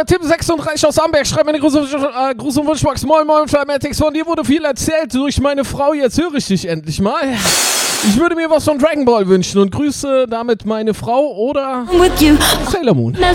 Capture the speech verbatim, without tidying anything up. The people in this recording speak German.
der Tim sechsunddreißig aus Amberg schreibt mir eine Gruß, äh, Gruß und Wunschbox. Moin Moin Flamatics, von dir wurde viel erzählt durch meine Frau, jetzt höre ich dich endlich mal. Ich würde mir was von Dragon Ball wünschen und grüße damit meine Frau oder Sailor Moon.